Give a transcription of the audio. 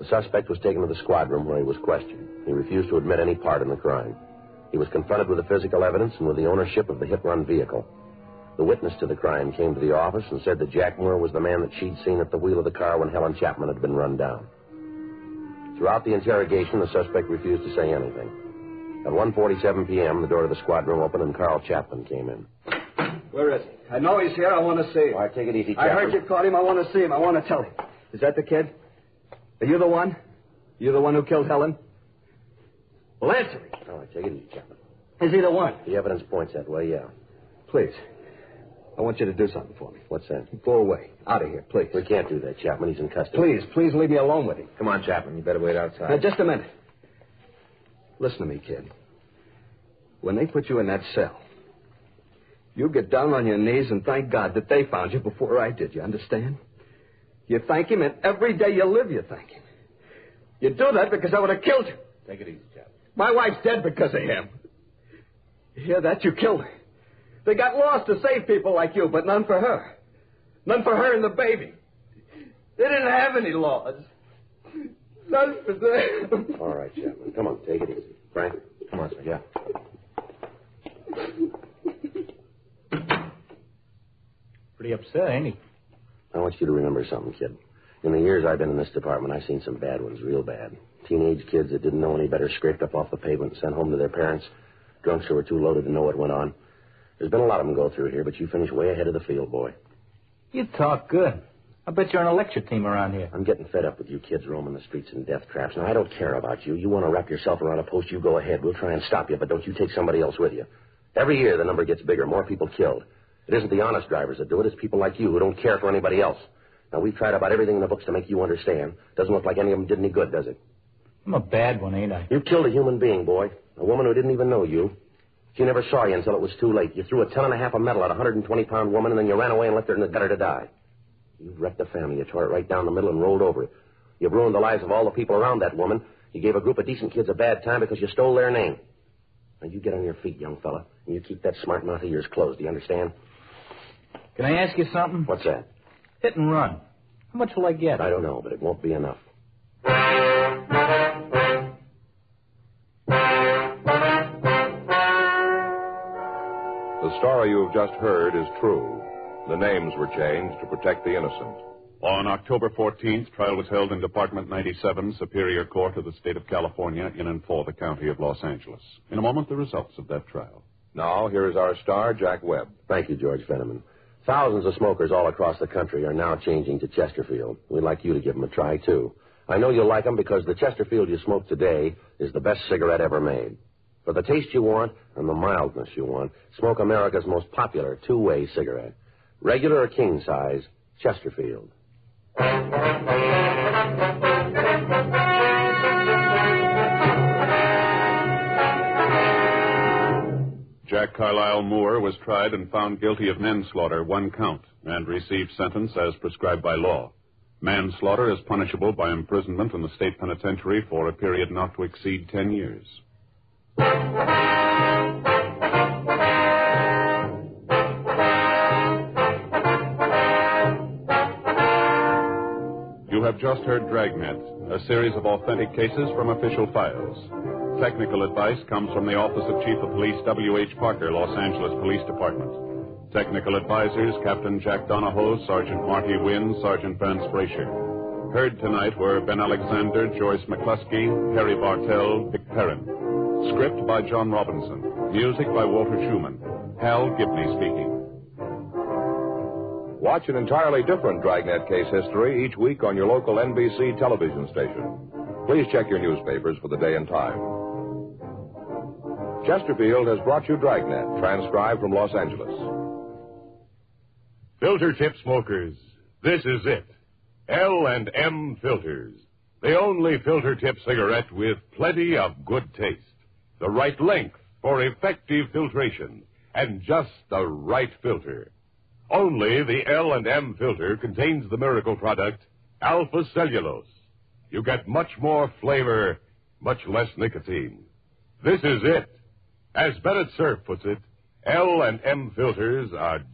suspect was taken to the squad room where he was questioned. He refused to admit any part in the crime. He was confronted with the physical evidence and with the ownership of the hit-run vehicle. The witness to the crime came to the office and said that Jack Moore was the man that she'd seen at the wheel of the car when Helen Chapman had been run down. Throughout the interrogation, the suspect refused to say anything. At 1:47 p.m., the door to the squad room opened and Carl Chapman came in. Where is he? I know he's here. I want to see him. All right, take it easy, Chapman. I heard you called him. I want to see him. I want to tell him. Is that the kid? Are you the one? You the one who killed Helen? Well, answer me. All right, take it easy, Chapman. Is he the one? The evidence points that way, yeah. Please. I want you to do something for me. What's that? Go away. Out of here, please. We can't do that, Chapman. He's in custody. Please leave me alone with him. Come on, Chapman. You better wait outside. Now, just a minute. Listen to me, kid. When they put you in that cell, you get down on your knees and thank God that they found you before I did. You understand? You thank him, and every day you live, you thank him. You do that because I would have killed you. Take it easy, Chapman. My wife's dead because of him. You hear that? You killed her. They got lost to save people like you, but none for her. None for her and the baby. They didn't have any laws. None for them. All right, Chapman. Come on, take it easy. Frank, come on, sir. Yeah. Pretty upset, ain't he? I want you to remember something, kid. In the years I've been in this department, I've seen some bad ones, real bad. Teenage kids that didn't know any better scraped up off the pavement and sent home to their parents. Drunks who were too loaded to know what went on. There's been a lot of them go through here, but you finished way ahead of the field, boy. You talk good. I bet you're on a lecture team around here. I'm getting fed up with you kids roaming the streets in death traps. Now, I don't care about you. You want to wrap yourself around a post, you go ahead. We'll try and stop you, but don't you take somebody else with you. Every year, the number gets bigger, more people killed. It isn't the honest drivers that do it. It's people like you who don't care for anybody else. Now, we've tried about everything in the books to make you understand. Doesn't look like any of them did any good, does it? I'm a bad one, ain't I? You killed a human being, boy. A woman who didn't even know you. She never saw you until it was too late. You threw a 10.5 of metal at a 120-pound woman, and then you ran away and left her in the gutter to die. You wrecked a family. You tore it right down the middle and rolled over it. You've ruined the lives of all the people around that woman. You gave a group of decent kids a bad time because you stole their name. Now, you get on your feet, young fella, and you keep that smart mouth of yours closed. Do you understand? Can I ask you something? What's that? Hit and run. How much will I get? I don't know, but it won't be enough. The story you've just heard is true. The names were changed to protect the innocent. On October 14th, trial was held in Department 97, Superior Court of the State of California, in and for the County of Los Angeles. In a moment, the results of that trial. Now, here is our star, Jack Webb. Thank you, George Fenneman. Thousands of smokers all across the country are now changing to Chesterfield. We'd like you to give them a try, too. I know you'll like them because the Chesterfield you smoke today is the best cigarette ever made. For the taste you want and the mildness you want, smoke America's most popular two-way cigarette. Regular or king size, Chesterfield. Jack Carlisle Moore was tried and found guilty of manslaughter, 1 count, and received sentence as prescribed by law. Manslaughter is punishable by imprisonment in the state penitentiary for a period not to exceed 10 years. You have just heard Dragnet, a series of authentic cases from official files. Technical advice comes from the Office of Chief of Police W.H. Parker, Los Angeles Police Department. Technical advisors, Captain Jack Donahoe, Sergeant Marty Wynn, Sergeant Vance Brasher. Heard tonight were Ben Alexander, Joyce McCluskey, Harry Bartell, Dick Perrin. Script by John Robinson. Music by Walter Schumann. Hal Gibney speaking. Watch an entirely different Dragnet case history each week on your local NBC television station. Please check your newspapers for the day and time. Chesterfield has brought you Dragnet, transcribed from Los Angeles. Filter tip smokers, this is it. L&M Filters. The only filter tip cigarette with plenty of good taste. The right length for effective filtration. And just the right filter. Only the L&M filter contains the miracle product, Alpha Cellulose. You get much more flavor, much less nicotine. This is it. As Bennett Cerf puts it, L&M filters are